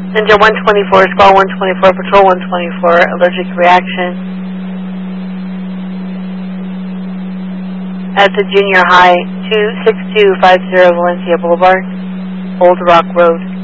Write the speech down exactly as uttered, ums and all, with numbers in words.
Ninja one twenty-four, Squall one twenty-four, Patrol one twenty-four, allergic reaction at the junior high two six two five zero Valencia Boulevard, Old Rock Road.